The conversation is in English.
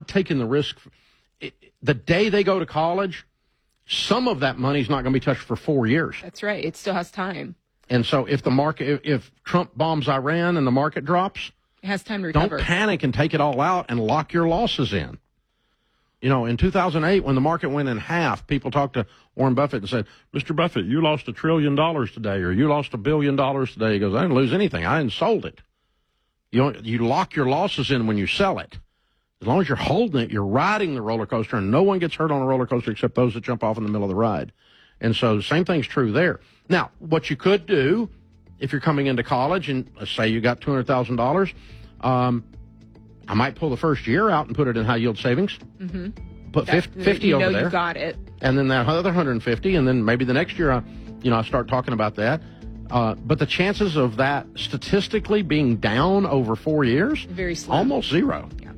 taking the risk. The day they go to college, some of that money is not going to be touched for 4 years. That's right. It still has time. And so if Trump bombs Iran and the market drops, it has time to recover. Don't panic and take it all out and lock your losses in. In 2008, when the market went in half, people talked to Warren Buffett and said, Mr. Buffett, you lost $1 trillion today, or you lost $1 billion today. He goes, I didn't lose anything. I hadn't sold it. You lock your losses in when you sell it. As long as you're holding it, you're riding the roller coaster, and no one gets hurt on a roller coaster except those that jump off in the middle of the ride. And so the same thing's true there. Now, what you could do if you're coming into college and let's say you got $200,000, I might pull the first year out and put it in high yield savings. Mm-hmm. Put 50 over there. You got it. And then that other 150, and then maybe the next year, I start talking about that. But the chances of that statistically being down over 4 years, very slim. Almost zero. Yeah.